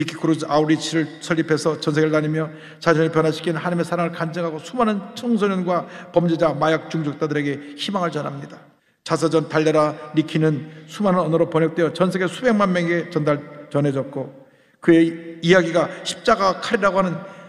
니키 크루즈 아우리치를 설립해서 전 세계를 다니며 자신을 변화시킨 하나님의 사랑을 간증하고 수많은 청소년과 범죄자, 마약 중독자들에게 희망을 전합니다. 자서전 달려라 니키는 수많은 언어로 번역되어 전 세계 수백만 명에게 전해졌고, 그의 이야기가 십자가 칼이라고 하는